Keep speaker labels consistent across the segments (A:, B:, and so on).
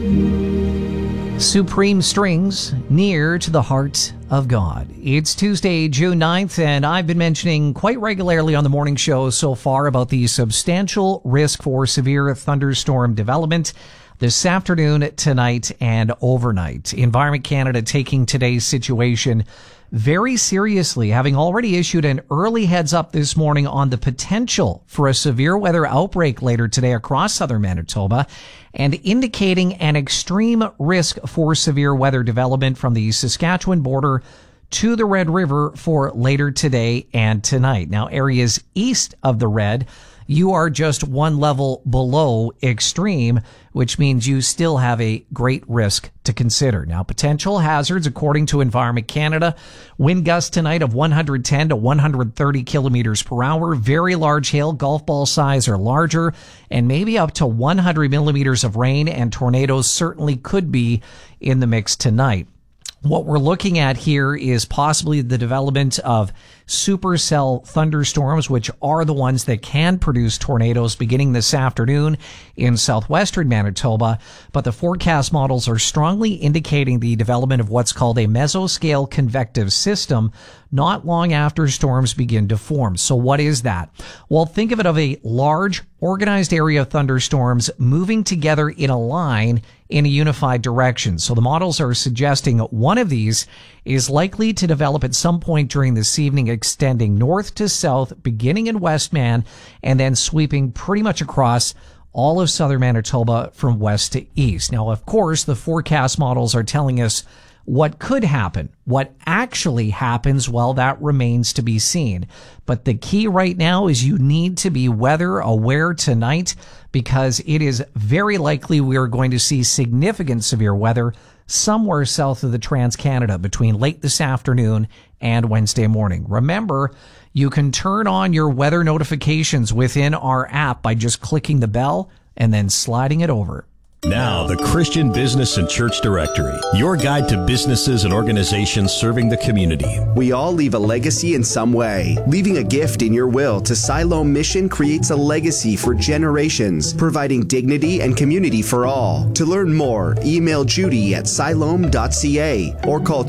A: Supreme Strings, near to the heart of God. It's Tuesday, June 9th, and I've been mentioning quite regularly on the morning show so far about the substantial risk for severe thunderstorm development this afternoon, tonight, and overnight. Environment Canada taking today's situation very seriously, having already issued an early heads up this morning on the potential for a severe weather outbreak later today across southern Manitoba, and indicating an extreme risk for severe weather development from the Saskatchewan border to the Red River for later today and tonight. Now, areas east of the Red, you are just one level below extreme, which means you still have a great risk to consider. Now, potential hazards, according to Environment Canada: wind gusts tonight of 110 to 130 kilometers per hour, very large hail, golf ball size or larger, and maybe up to 100 millimeters of rain, and tornadoes certainly could be in the mix tonight. What we're looking at here is possibly the development of supercell thunderstorms, which are the ones that can produce tornadoes beginning this afternoon in southwestern Manitoba. But the forecast models are strongly indicating the development of what's called a mesoscale convective system not long after storms begin to form. So what is that? Well, think of it of a large organized area of thunderstorms moving together in a line in a unified direction. So the models are suggesting one of these is likely to develop at some point during this evening, extending north to south, beginning in Westman, and then sweeping pretty much across all of southern Manitoba from west to east. Now, of course, the forecast models are telling us what could happen. What actually happens, well, that remains to be seen. But the key right now is you need to be weather aware tonight, because it is very likely we are going to see significant severe weather somewhere south of the Trans-Canada between late this afternoon and Wednesday morning. Remember, you can turn on your weather notifications within our app by just clicking the bell and then sliding it over.
B: Now, the Christian Business and Church Directory, your guide to businesses and organizations serving the community.
C: We all leave a legacy in some way. Leaving a gift in your will to Siloam Mission creates a legacy for generations, providing dignity and community for all. To learn more, email Judy at siloam.ca or call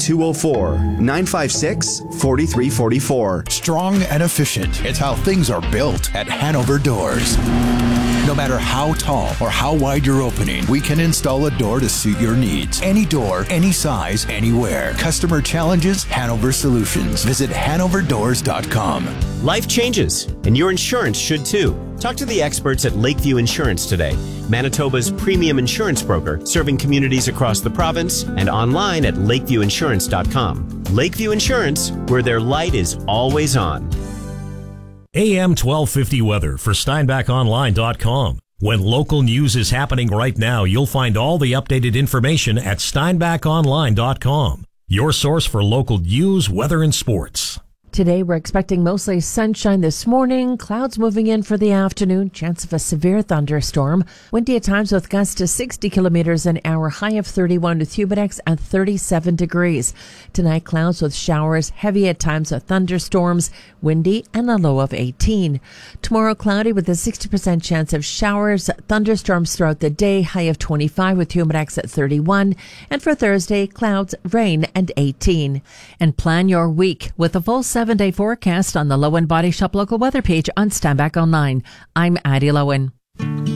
C: 204-956-4344.
D: Strong and efficient. It's how things are built at Hanover Doors. No matter how tall or how wide your opening, we can install a door to suit your needs. Any door, any size, anywhere. Customer challenges, Hanover Solutions. Visit hanoverdoors.com.
E: Life changes, and your insurance should too. Talk to the experts at Lakeview Insurance today, Manitoba's premium insurance broker, serving communities across the province and online at lakeviewinsurance.com. Lakeview Insurance, where their light is always on.
B: AM 1250 weather for SteinbachOnline.com. When local news is happening right now, you'll find all the updated information at SteinbachOnline.com. Your source for local news, weather, and sports.
F: Today, we're expecting mostly sunshine this morning, clouds moving in for the afternoon, chance of a severe thunderstorm, windy at times with gusts to 60 kilometers an hour, high of 31 with Humidex at 37 degrees. Tonight, clouds with showers, heavy at times with thunderstorms, windy, and a low of 18. Tomorrow, cloudy with a 60% chance of showers, thunderstorms throughout the day, high of 25 with Humidex at 31. And for Thursday, clouds, rain, and 18. And plan your week with a full 7-day forecast on the Lowen Body Shop local weather page on Steinbach Online. I'm Addie Lowen.